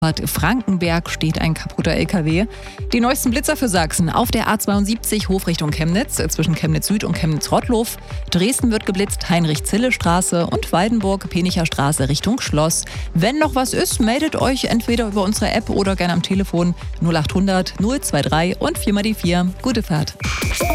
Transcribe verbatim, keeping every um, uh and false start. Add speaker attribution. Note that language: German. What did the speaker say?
Speaker 1: Bad Frankenberg steht ein kaputter L K W. Die neuesten Blitzer für Sachsen auf der A zweiundsiebzig Hof Richtung Chemnitz, zwischen Chemnitz Süd und Chemnitz-Rottlow. Dresden wird geblitzt, Heinrich-Zille-Straße und Waldenburg-Penicher Straße Richtung Schloss. Wenn noch was ist, meldet euch entweder über unsere App oder gerne am Telefon null acht hundert null zwei drei und vier mal die vier. Gute Fahrt.